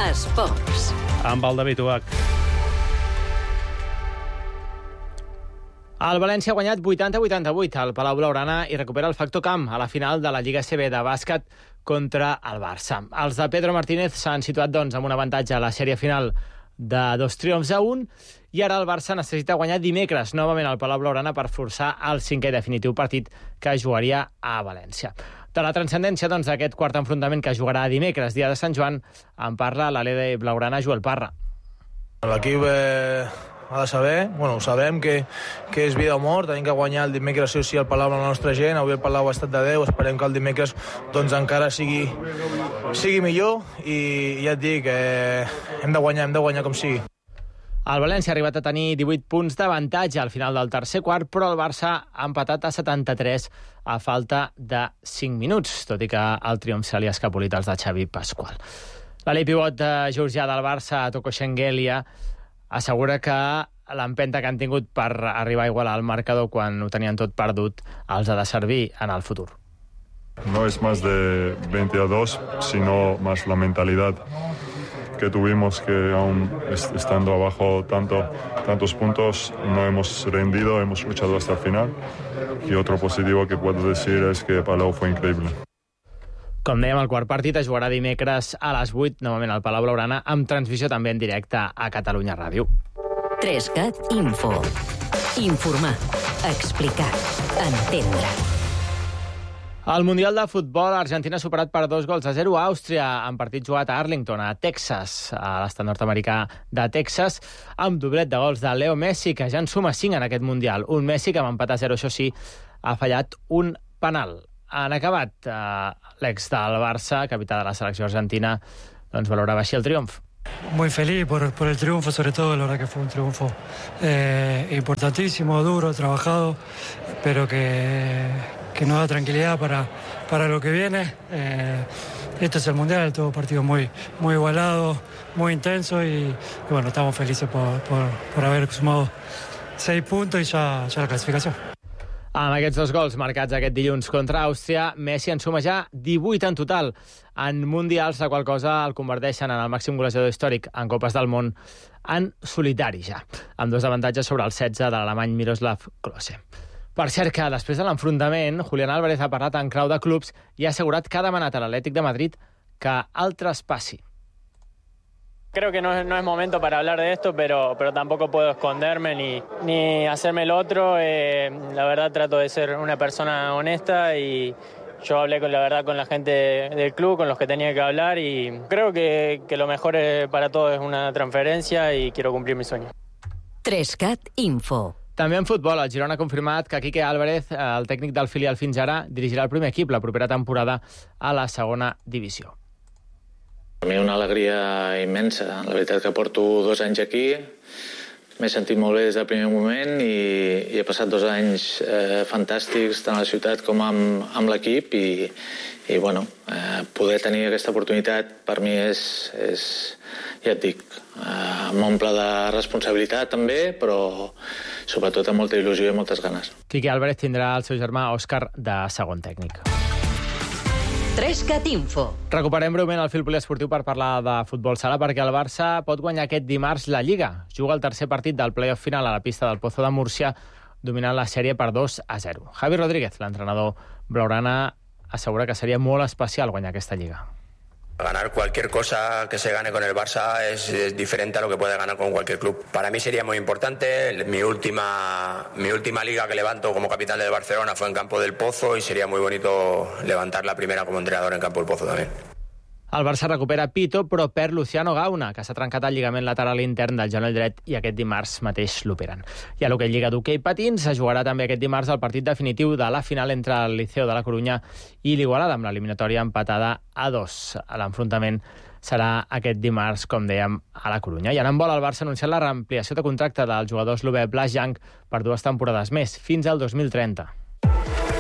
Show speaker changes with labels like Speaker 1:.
Speaker 1: Esports.
Speaker 2: Amb el David Ubach. El València ha guanyat 80-88 al Palau Blaugrana i recupera el factor camp a la final de la Lliga CB de bàsquet contra el Barça. Els de Pedro Martínez s'han situat amb un avantatge a la sèrie final de 2 triomfs a 1 i ara el Barça necessita guanyar dimecres novament al Palau Blaugrana per forçar el cinquè i definitiu partit que jugaria a València. De la transcendència d'aquest quart enfrontament que jugarà dimecres, dia de Sant Joan, en parla l'ALE Blaugrana, Joel Parra.
Speaker 3: L'equip ha de saber, ho sabem, que és vida o mort, tenim que guanyar el dimecres sí al Palau amb la nostra gent, avui el Palau ha estat de 10, esperem que el dimecres encara sigui millor i ja et dic, hem de guanyar com sigui.
Speaker 2: El València ha arribat a tenir 18 punts d'avantatge al final del tercer quart, però el Barça ha empatat a 73 a falta de 5 minuts, tot i que el triomf se li ha escapolit als de Xavi Pasqual. L'ali pivot georgià del Barça, Toko Shengelia, assegura que l'empenta que han tingut per arribar a igualar el marcador quan ho tenien tot perdut els ha de servir en el futur.
Speaker 4: No es más de 20-2, sino más la mentalidad que tuvimos, que aún estando abajo tantos puntos no hemos rendido, hemos luchado hasta el final. Y otro positivo que puedo decir es que Palau fue increíble.
Speaker 2: Com dèiem, el quart partit es jugarà dimecres a les 8, novament al Palau Blaugrana, amb transmissió també en directe a Catalunya Ràdio.
Speaker 1: 3CAT Info. Informar, explicar, entendre.
Speaker 2: Al Mundial de Futbol, Argentina ha superat per 2-0 a Àustria en partit jugat a Arlington, a Texas, a l'estat nord-americà de Texas, amb doblet de gols de Leo Messi, que ja en suma 5 en aquest Mundial. Un Messi que amb empat a 0, això sí, ha fallat un penal. Han acabat l'ex del Barça, capità de la selecció argentina, valorava així el triomf.
Speaker 5: Muy feliz por el triunfo, sobre todo, la verdad que fue un triunfo importantísimo, duro, trabajado, pero que nos da tranquilidad para lo que viene. Esto es el Mundial, todo partido muy igualado, muy intenso y bueno, estamos felices por haber sumado 6 puntos y ya la clasificación.
Speaker 2: Amb aquests 2 gols marcats aquest dilluns contra Àustria, Messi en suma ja 18 en total en mundials, la qual cosa el converteixen en el màxim golejador històric en Copes del Món en solitari ja, amb 2 avantatges sobre el 16 de l'alemany Miroslav Klose. Per cert que després de l'enfrontament, Julián Álvarez ha parlat en clau de clubs i ha assegurat que ha demanat a l'Atlètic de Madrid que el traspassi.
Speaker 6: Creo que no es momento para hablar de esto, pero tampoco puedo esconderme ni hacerme el otro. La verdad trato de ser una persona honesta y yo hablé con la gente del club, con los que tenía que hablar y creo que lo mejor para todos es una transferencia y quiero cumplir mi sueño.
Speaker 1: 3CAT Info.
Speaker 2: També en futbol, el Girona ha confirmat que Quique Álvarez, el tècnic del filial fins ara, dirigirà el primer equip la propera temporada a la segona divisió.
Speaker 7: Per mi una alegria immensa. La veritat que porto 2 anys aquí, m'he sentit molt bé des del primer moment i he passat 2 anys fantàstics tant a la ciutat com amb l'equip i poder tenir aquesta oportunitat per mi és ja et dic, m'omple de responsabilitat també, però sobretot amb molta il·lusió i moltes ganes.
Speaker 2: Quique Álvarez tindrà el seu germà Òscar de segon tècnic.
Speaker 1: 3CAT Info.
Speaker 2: Recuperem breument el fil poliesportiu per parlar de futbol sala, perquè el Barça pot guanyar aquest dimarts la Lliga. Juga el tercer partit del play-off final a la pista del Pozo de Múrcia, dominant la sèrie per 2-0. Javi Rodríguez, l'entrenador blaugrana, assegura que seria molt especial guanyar aquesta Lliga.
Speaker 8: Ganar cualquier cosa que se gane con el Barça es diferente a lo que puede ganar con cualquier club. Para mí sería muy importante. Mi última liga que levanto como capitán del Barcelona fue en Campo del Pozo y sería muy bonito levantar la primera como entrenador en Campo del Pozo también.
Speaker 2: El Barça recupera Pito, però perd Luciano Gauna, que s'ha trencat el lligament lateral intern del genoll dret i aquest dimarts mateix l'operen. I a l'hoquei Lliga d'hoquei patins es jugarà també aquest dimarts el partit definitiu de la final entre el Liceo de la Corunya i l'Igualada, amb l'eliminatòria empatada a 2. L'enfrontament serà aquest dimarts, com dèiem, a la Corunya. I en handbol, el Barça ha anunciat la reampliació de contracte del jugador eslové Blaž Jank per 2 temporades més, fins al 2030.